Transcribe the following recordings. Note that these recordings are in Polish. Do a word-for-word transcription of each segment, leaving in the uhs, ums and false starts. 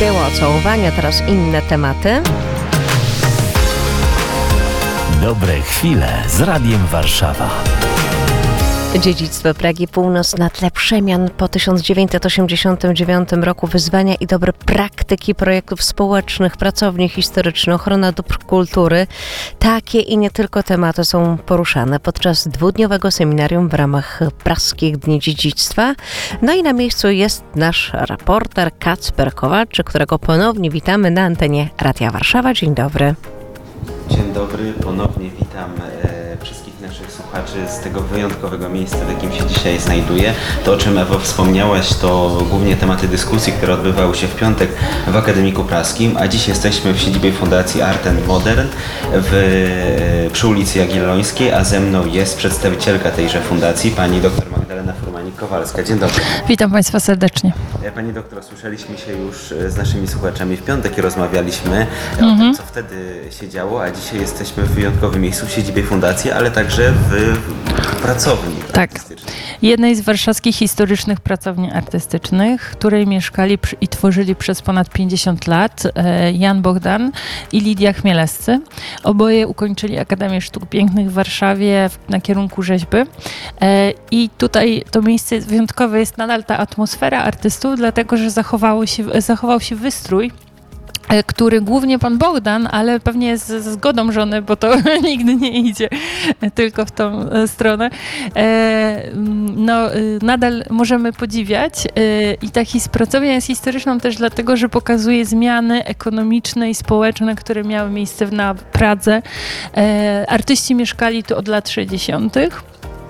Było całowanie, teraz inne tematy. Dobre chwile z Radiem Warszawa. Dziedzictwo Pragi Północ na tle przemian po tysiąc dziewięćset osiemdziesiątym dziewiątym roku, wyzwania i dobre praktyki projektów społecznych, pracowni historycznych, ochrona dóbr kultury. Takie i nie tylko tematy są poruszane podczas dwudniowego seminarium w ramach Praskich Dni Dziedzictwa. No i na miejscu jest nasz reporter Kacper Kowalczyk, którego ponownie witamy na antenie Radia Warszawa. Dzień dobry. Dzień dobry, ponownie witam e, wszystkich naszych słuchaczy z tego wyjątkowego miejsca, w jakim się dzisiaj znajduję. To, o czym Ewo wspomniałaś, to głównie tematy dyskusji, które odbywały się w piątek w Akademiku Praskim, a dziś jesteśmy w siedzibie Fundacji Art and Modern w, e, przy ulicy Jagiellońskiej, a ze mną jest przedstawicielka tejże fundacji, pani dr Magdalena Furmanik-Kowalska. Dzień dobry. Witam Państwa serdecznie. Pani doktor, słyszeliśmy się już z naszymi słuchaczami w piątek i rozmawialiśmy mm-hmm. o tym, co wtedy się działo, a dzisiaj jesteśmy w wyjątkowym miejscu, w siedzibie fundacji, ale także w, w pracowni tak. artystycznej. Jednej z warszawskich historycznych pracowni artystycznych, w której mieszkali i tworzyli przez ponad pięćdziesiąt lat Jan Bogdan i Lidia Chmielewscy. Oboje ukończyli Akademię Sztuk Pięknych w Warszawie na kierunku rzeźby. I tutaj to miejsce jest wyjątkowe, jest nadal ta atmosfera artystów, dlatego że zachowało się, zachował się wystrój, który głównie pan Bogdan, ale pewnie z, ze zgodą żony, bo to nigdy nie idzie tylko w tą stronę, no nadal możemy podziwiać i ta his- pracownia jest historyczną też dlatego, że pokazuje zmiany ekonomiczne i społeczne, które miały miejsce na Pradze. Artyści mieszkali tu od lat sześćdziesiątych.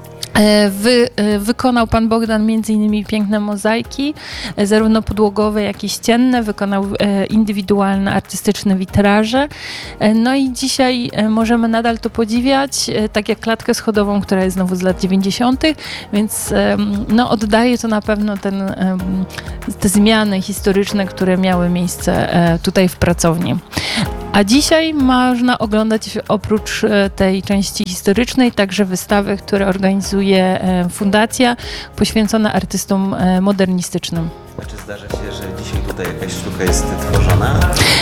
Wy, wykonał pan Bogdan między innymi piękne mozaiki, zarówno podłogowe, jak i ścienne. Wykonał indywidualne, artystyczne witraże. No i dzisiaj możemy nadal to podziwiać, tak jak klatkę schodową, która jest znowu z lat dziewięćdziesiątych, więc no, oddaje to na pewno ten, te zmiany historyczne, które miały miejsce tutaj w pracowni. A dzisiaj można oglądać oprócz tej części historycznej także wystawy, które organizuje fundacja poświęcona artystom modernistycznym. A czy zdarza się, że dzisiaj tutaj jakaś sztuka jest tworzona?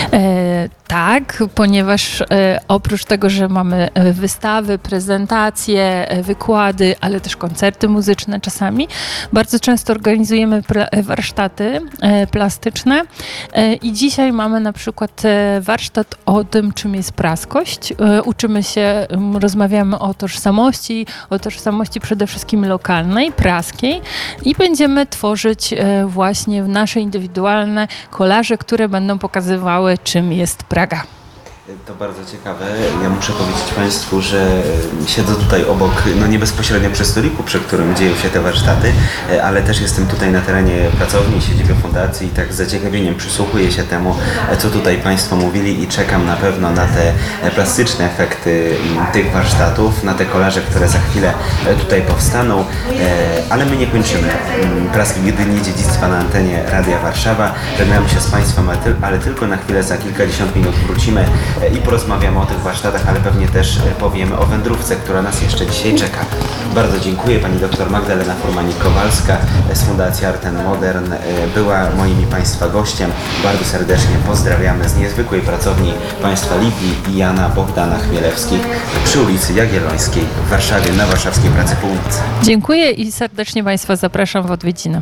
E, tak, ponieważ e, oprócz tego, że mamy wystawy, prezentacje, wykłady, ale też koncerty muzyczne czasami, bardzo często organizujemy pla- warsztaty e, plastyczne e, i dzisiaj mamy na przykład e, warsztat o tym, czym jest praskość. E, uczymy się, m, rozmawiamy o tożsamości, o tożsamości przede wszystkim lokalnej, praskiej i będziemy tworzyć e, właśnie nasze indywidualne kolaże, które będą pokazywały, czym jest Praga. To bardzo ciekawe. Ja muszę powiedzieć Państwu, że siedzę tutaj obok, no nie bezpośrednio przy stoliku, przy którym dzieją się te warsztaty, ale też jestem tutaj na terenie pracowni, siedziby fundacji i tak z zaciekawieniem przysłuchuję się temu, co tutaj Państwo mówili i czekam na pewno na te plastyczne efekty tych warsztatów, na te kolaże, które za chwilę tutaj powstaną, ale my nie kończymy. Praskich Dni Dziedzictwa na antenie Radia Warszawa. Żegnamy się z Państwem, ale tylko na chwilę, za kilkadziesiąt minut wrócimy i porozmawiamy o tych warsztatach, ale pewnie też powiemy o wędrówce, która nas jeszcze dzisiaj czeka. Bardzo dziękuję. Pani dr Magdalena Furmanik-Kowalska z Fundacji Art and Modern była moim i Państwa gościem. Bardzo serdecznie pozdrawiamy z niezwykłej pracowni Państwa Lidii i Jana Bogdana Chmielewskich przy ulicy Jagiellońskiej w Warszawie, na warszawskiej Pracy Północy. Dziękuję i serdecznie Państwa zapraszam w odwiedziny.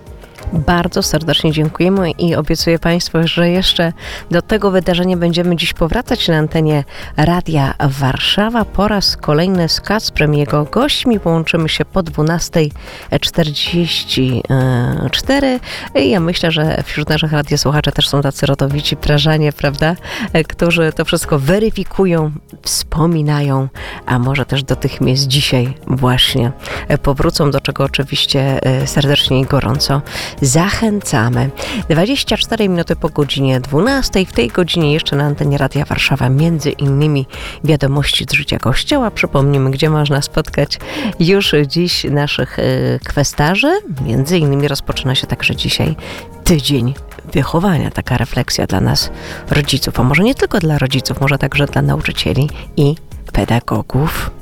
Bardzo serdecznie dziękujemy i obiecuję Państwu, że jeszcze do tego wydarzenia będziemy dziś powracać na antenie Radia Warszawa. Po raz kolejny z Kacprem i jego gośćmi połączymy się po dwunasta czterdzieści cztery. I ja myślę, że wśród naszych radiosłuchaczy też są tacy rodowici prażanie, prawda? Którzy to wszystko weryfikują, wspominają, a może też do tych miejsc dzisiaj właśnie powrócą, do czego oczywiście serdecznie i gorąco zachęcamy. dwadzieścia cztery minuty po godzinie dwunastej. W tej godzinie jeszcze na antenie Radia Warszawa między innymi wiadomości z życia Kościoła. Przypomnimy, gdzie można spotkać już dziś naszych y, kwestarzy. Między innymi rozpoczyna się także dzisiaj tydzień wychowania. Taka refleksja dla nas rodziców, a może nie tylko dla rodziców, może także dla nauczycieli i pedagogów.